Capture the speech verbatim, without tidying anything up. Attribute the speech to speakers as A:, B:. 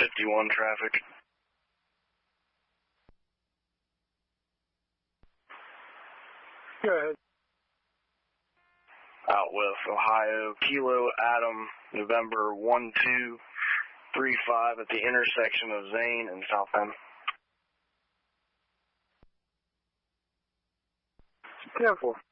A: fifty-one traffic.
B: Go ahead.
A: Out West Ohio, Kilo Adam, November one two three five at the intersection of Zane and South End.
B: ten four.